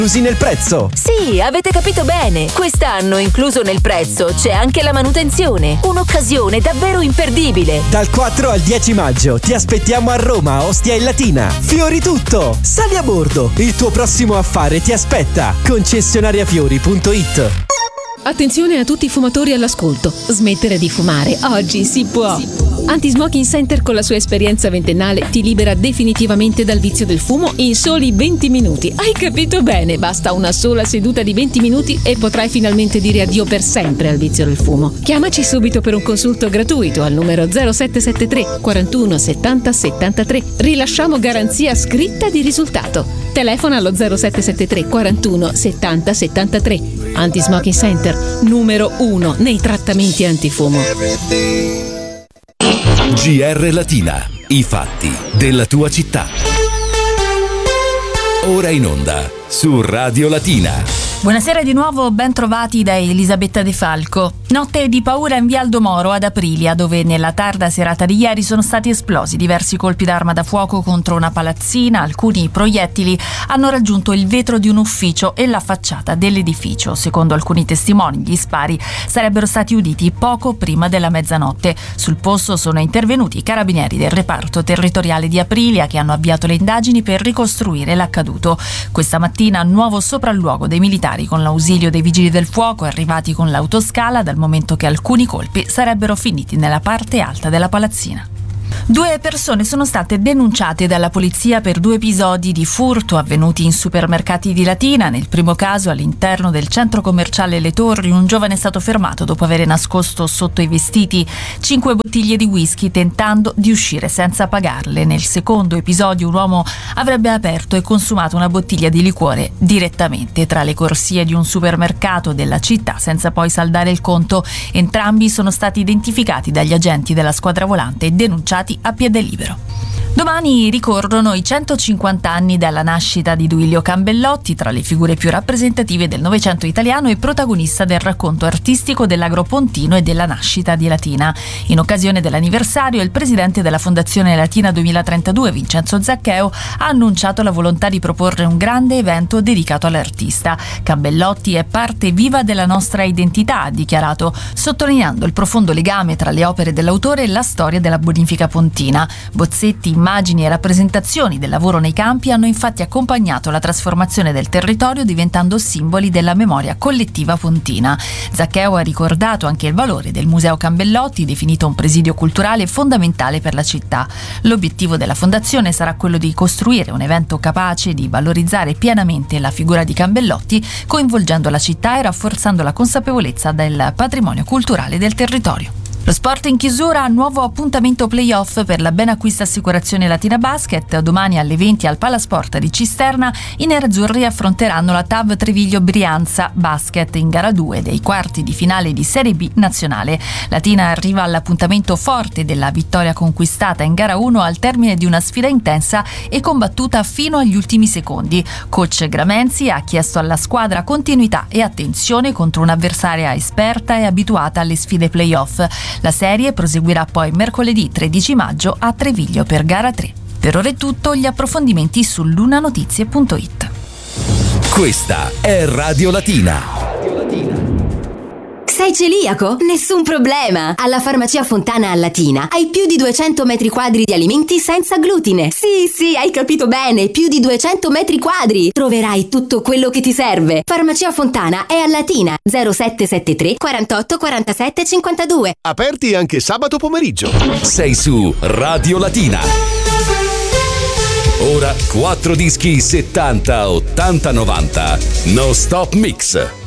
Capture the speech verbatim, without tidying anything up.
inclusi nel prezzo. Sì, avete capito bene. Quest'anno incluso nel prezzo c'è anche la manutenzione. Un'occasione davvero imperdibile. Dal quattro al dieci maggio ti aspettiamo a Roma, Ostia e Latina. Fiori tutto! Sali a bordo! Il tuo prossimo affare ti aspetta. concessionariafiori punto it. Attenzione a tutti i fumatori all'ascolto. Smettere di fumare oggi si può. Anti-Smoking Center con la sua esperienza ventennale ti libera definitivamente dal vizio del fumo in soli venti minuti. Hai capito bene? Basta una sola seduta di venti minuti e potrai finalmente dire addio per sempre al vizio del fumo. Chiamaci subito per un consulto gratuito al numero zero sette sette tre quarantuno settanta settantatré. Rilasciamo garanzia scritta di risultato. Telefona allo zero sette sette tre quarantuno settanta settantatré. Anti-Smoking Center, numero uno nei trattamenti antifumo. G R Latina, i fatti della tua città. Ora in onda su Radio Latina. Buonasera di nuovo, ben trovati da Elisabetta De Falco. Notte di paura in via Aldomoro ad Aprilia, dove nella tarda serata di ieri sono stati esplosi diversi colpi d'arma da fuoco contro una palazzina. Alcuni proiettili hanno raggiunto il vetro di un ufficio e la facciata dell'edificio. Secondo alcuni testimoni, gli spari sarebbero stati uditi poco prima della mezzanotte. Sul posto sono intervenuti i carabinieri del reparto territoriale di Aprilia, che hanno avviato le indagini per ricostruire l'accaduto. Questa mattina nuovo sopralluogo dei militari con l'ausilio dei vigili del fuoco, arrivati con l'autoscala, dal momento che alcuni colpi sarebbero finiti nella parte alta della palazzina. Due persone sono state denunciate dalla polizia per due episodi di furto avvenuti in supermercati di Latina. Nel primo caso, all'interno del centro commerciale Le Torri, un giovane è stato fermato dopo aver nascosto sotto i vestiti cinque bottiglie di whisky, tentando di uscire senza pagarle. Nel secondo episodio, un uomo avrebbe aperto e consumato una bottiglia di liquore direttamente tra le corsie di un supermercato della città, senza poi saldare il conto. Entrambi sono stati identificati dagli agenti della squadra volante e denunciati a piede libero. Domani ricorrono i centocinquanta anni dalla nascita di Duilio Cambellotti, tra le figure più rappresentative del Novecento italiano e protagonista del racconto artistico dell'Agropontino e della nascita di Latina. In occasione dell'anniversario, il presidente della Fondazione Latina duemilatrentadue, Vincenzo Zaccheo, ha annunciato la volontà di proporre un grande evento dedicato all'artista. Cambellotti è parte viva della nostra identità, ha dichiarato, sottolineando il profondo legame tra le opere dell'autore e la storia della bonifica pontina. Bozzetti, immagini e rappresentazioni del lavoro nei campi hanno infatti accompagnato la trasformazione del territorio, diventando simboli della memoria collettiva pontina. Zaccheo ha ricordato anche il valore del Museo Cambellotti, definito un presidio culturale fondamentale per la città. L'obiettivo della fondazione sarà quello di costruire un evento capace di valorizzare pienamente la figura di Cambellotti, coinvolgendo la città e rafforzando la consapevolezza del patrimonio culturale del territorio. Lo sport in chiusura, nuovo appuntamento playoff per la Benacquista Assicurazione Latina Basket. Domani alle venti al Palasport di Cisterna i nerazzurri affronteranno la T A V Treviglio Brianza Basket in gara due dei quarti di finale di Serie B nazionale. Latina arriva all'appuntamento forte della vittoria conquistata in gara uno al termine di una sfida intensa e combattuta fino agli ultimi secondi. Coach Gramenzi ha chiesto alla squadra continuità e attenzione contro un'avversaria esperta e abituata alle sfide playoff. La serie proseguirà poi mercoledì tredici maggio a Treviglio per gara tre. Per ora è tutto, gli approfondimenti su lunanotizie punto it. Questa è Radio Latina. Sei celiaco? Nessun problema! Alla Farmacia Fontana a Latina hai più di duecento metri quadri di alimenti senza glutine. Sì, sì, hai capito bene, più di duecento metri quadri. Troverai tutto quello che ti serve. Farmacia Fontana è a Latina, zero sette sette tre quarantotto quarantasette cinquantadue. Aperti anche sabato pomeriggio. Sei su Radio Latina. Ora quattro dischi settanta, ottanta, novanta. No Stop Mix.